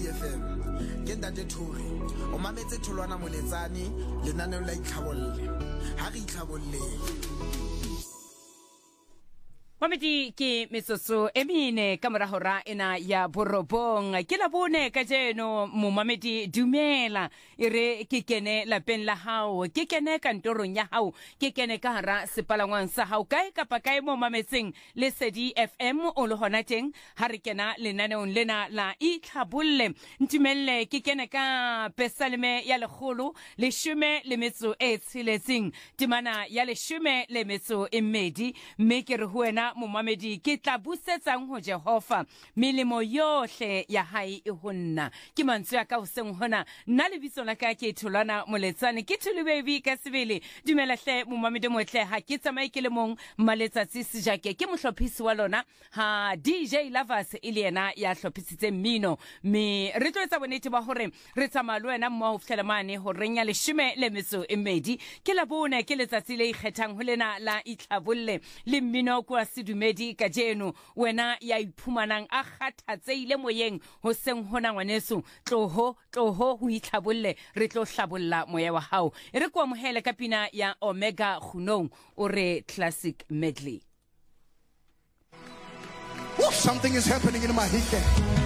FM ke ntate Thuri o mametse Tholwana Moletsane lenaneo la itlhabolle ha re itlhabolle. Mamedi ke metsoso emine ka morahora ena ya borobong ke la bone ka jeno mo mamedi dumela ire ke kene lapeng la hao ke kene kantorong ya hao ke kene ka hara sepalangwang sa hao kae kapa kae mo mametseng le Sedi FM o le hona teng ha re kena lenaneong lena la itlhabolle ntumelle ke kene ka pesaleme ya lekgolo leshome le metso e tsheletseng timana ya leshome le metso e mmedi mme ke re ho wena momamedi ke tla busetsang ho Jehova melemo yohle ya hae e honna ke mantswe ya ka ho seng hona nna le bitso la ka ke Tholwana Moletsane ke Thulubebi ka sebele dumela hle momamedi motle ha ke tsamaye ke le mong maletsatsi sejake ke mohlophisi wa lona ha DJ Lovers ile yena ya hlophisitse mmino me re tlo etsa bonnete ba hore re tsamaya le wena mmo ho fihlela mane ho renya leshome le metso e mmedi ke la bona ke letsatsi le ikgethang ho lena la itlhabolle le mmino kwa dumedi ka jeno wena ya iphumanang a kgathatseile moyeng ho seng hona ngwaneso tloho ho itlhabolle re tlo hlabolla moya wa hao re kwa mohele ka pina ya Omega Khunong o re classic medley. Something is happening in my head.